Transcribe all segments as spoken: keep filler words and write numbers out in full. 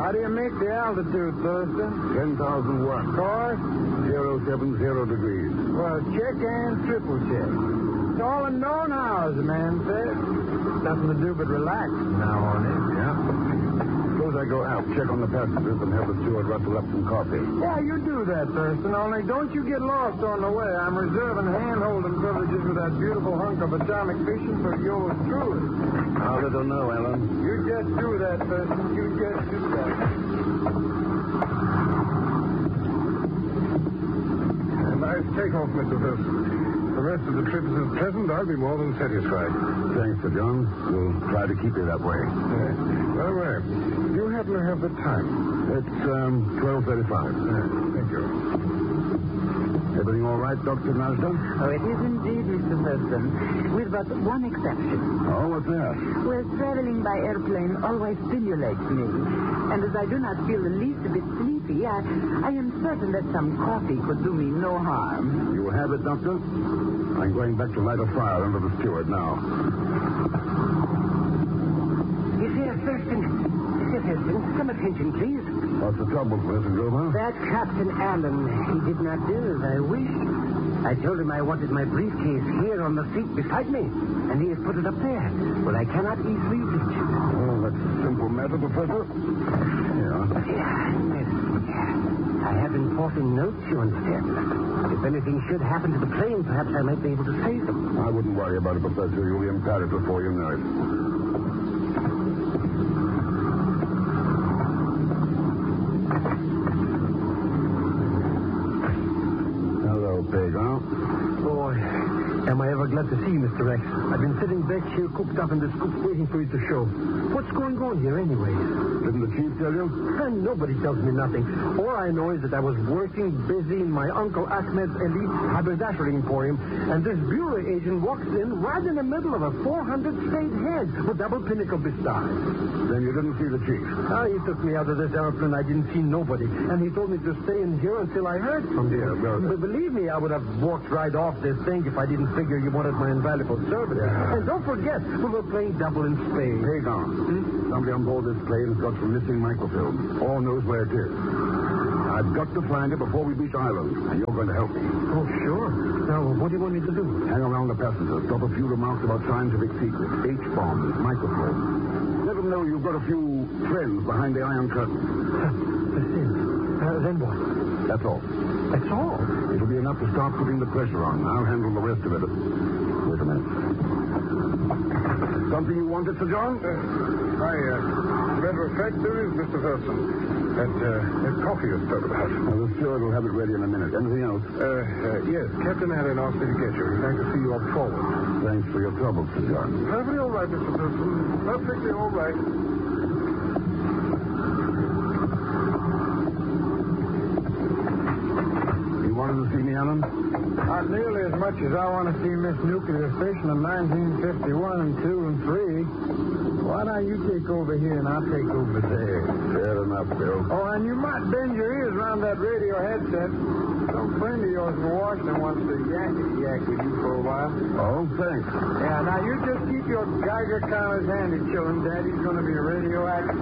How do you make the altitude, Thurston? ten thousand one. Course? zero seven zero degrees. Well, check and triple check. It's all in known hours, the man said. Nothing to do but relax from now on in. Yeah. Suppose I go out, check on the passengers, and have the steward rustle up some coffee. Yeah, you do that, Thurston. Only don't you get lost on the way. I'm reserving hand-holding privileges with that beautiful hunk of atomic fission for yours truly. How little know, Ellen. You just do that, Thurston. You just do that. A nice takeoff, Mister Thurston. The rest of the trip is as pleasant, I'll be more than satisfied. Thanks, Sir John. We'll try to keep it that way. Yeah. Well, well. Do you happen to have the time? It's um, twelve thirty-five. Yeah, thank you. Everything all right, Doctor Marsden? Oh, it is indeed, Mister Thurston. With but one exception. Oh, what's that? Well, traveling by airplane always stimulates me. And as I do not feel the least bit sleepy, I, I am certain that some coffee could do me no harm. You have it, Doctor? I'm going back to light a fire under the steward now. Mister Thurston. Mister Thurston, some attention, please. What's the trouble, Mister Grover? That Captain Allen, he did not do as I wished. I told him I wanted my briefcase here on the seat beside me, and he has put it up there. Well, I cannot easily reach it. Oh, that's a simple matter, Professor. Yeah. Yeah, I have important notes, you understand. If anything should happen to the plane, perhaps I might be able to save them. I wouldn't worry about it, Professor. You'll be in Paris before you know it. Hello, Peg, huh? Boy, am I ever glad to see you, Mister Rex. I've been sitting back here cooped up in the scoop waiting for you to show. What's going on here anyway? Didn't the chief tell you? And nobody tells me nothing. All I know is that I was working busy in my Uncle Ahmed's elite haberdashery emporium, and this bureau agent walks in right in the middle of a four hundred straight head with double pinnacle besides. Then you didn't see the chief? Ah, he took me out of this airplane. I didn't see nobody, and he told me to stay in here until I heard from you. Yeah, well, But believe me, I would have walked right off this thing if I didn't figure you wanted my invaluable service. Yeah. And don't forget, we were playing double in spades. Peg on. Hmm? Somebody on board this plane has got some missing microfilm. All knows where it is. I've got to find it before we reach Ireland, and you're going to help me. Oh, sure. Now, what do you want me to do? Hang around the passengers. Drop a few remarks about scientific secrets, H-bombs, microfilm. Let them know you've got a few friends behind the Iron Curtain. That's it. Uh, then what? That's all. That's all? It'll be enough to start putting the pressure on. I'll handle the rest of it. Wait a minute. Something you wanted, Sir John? Uh, Hi, uh, matter of fact, there is, Mister Thurston. That, uh, that coffee you spoke about. Well, the steward will have it ready in a minute. Anything else? Uh, uh, yes, Captain Allen asked me to get you. He'd like to see you up forward. Thanks for your trouble, Sir John. Perfectly all right, Mister Thurston. Perfectly all right. You wanted to see me, Alan? Not nearly as much as I want to see Miss Nuclear Fission in nineteen fifty-one and two and three. Why don't you take over here and I'll take over there? Fair enough, Bill. Oh, and you might bend your ears around that radio headset. Some friend of yours in Washington wants to yakety yak with you for a while. Oh, thanks. Yeah, now you just keep your Geiger counters handy, children. Daddy's going to be radioactive.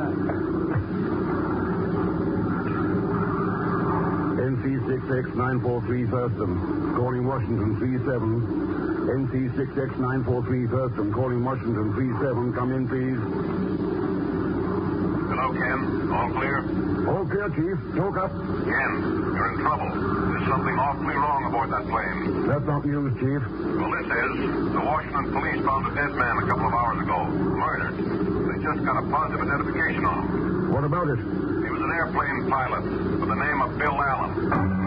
N C six X nine four three Thurston, calling Washington three seven. N C six X nine four three Thurston, calling Washington three seven. Come in, please. Hello, Ken. All clear? All clear, Chief. Talk up. Ken, you're in trouble. There's something awfully wrong aboard that plane. That's not news, Chief. Well, this is. The Washington police found a dead man a couple of hours ago. Murdered. They just got a positive identification on him. What about it? He was an airplane pilot with the name of Bill Allen.